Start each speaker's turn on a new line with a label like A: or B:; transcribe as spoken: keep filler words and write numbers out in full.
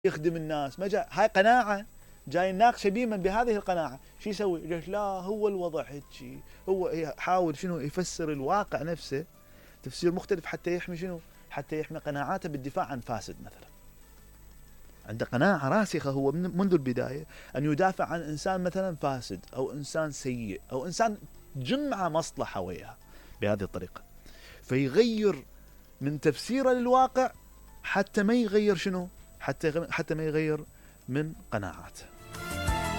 A: يخدم الناس، ما جاء هاي قناعة، جاي يناقش بيمن بهذه القناعة، شو يسوي؟ ليش لا هو الوضع هيك، هو يحاول شنو يفسر الواقع نفسه تفسير مختلف حتى يحمي شنو؟ حتى يحمي قناعاته بالدفاع عن فاسد مثلا. عنده قناعة راسخة هو منذ البداية أن يدافع عن إنسان مثلا فاسد أو إنسان سيء أو إنسان جمع مصلحة وياه بهذه الطريقة، فيغير من تفسيره للواقع حتى ما يغير شنو؟ حتى حتى ما يغير من قناعاته.